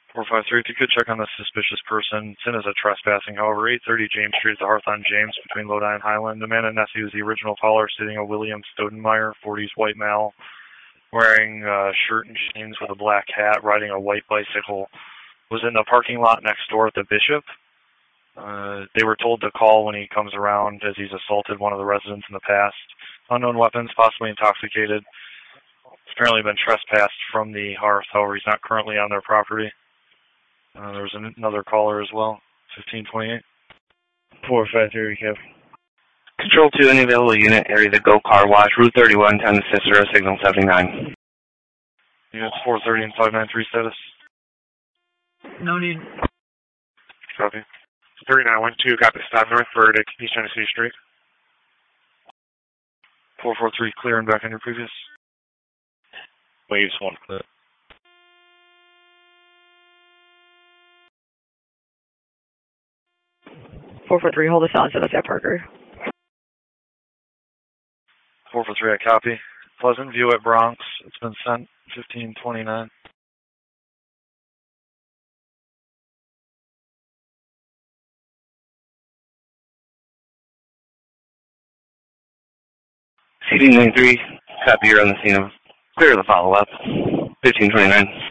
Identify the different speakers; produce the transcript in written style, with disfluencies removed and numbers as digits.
Speaker 1: 453, if you could check on this suspicious person. It's in as a trespassing. However, 830 James Street at the Hearth on James between Lodi and Highland. The man in Nessie was the original caller, stating a William Stoudemire, 40s white male, wearing a shirt and jeans with a black hat, riding a white bicycle, was in the parking lot next door at the Bishop. They were told to call when he comes around as he's assaulted one of the residents in the past. Unknown weapons, possibly intoxicated. He's apparently been trespassed from the Hearth, however, he's not currently on their property. There was another caller as well, 1528.
Speaker 2: 453, recap.
Speaker 3: Control 2, any available unit, area the Go Car Wash, Route 31, 10 Cicero, signal 79.
Speaker 1: Units 430 and 593 status.
Speaker 4: No need.
Speaker 1: Copy. 3912, got the stop northward at East Tennessee Street. 443, clear and back on your previous.
Speaker 2: Waves 1 clear.
Speaker 4: 443, hold the silence at us at Parker.
Speaker 1: 443, I copy. Pleasant View at Bronx. It's been sent, 1529.
Speaker 3: CD93, copy, you're on the scene of clear the follow-up, 1529.